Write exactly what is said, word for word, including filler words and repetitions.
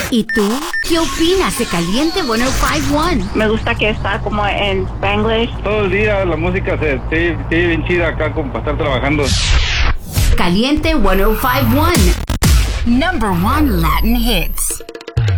¿Y tú? ¿Qué opinas de Caliente ciento cincuenta y uno? Me gusta que está como en Spanglish. Todo el día la música se se se bien chida acá como para estar trabajando. Caliente ciento cincuenta y uno. Number one Latin hits.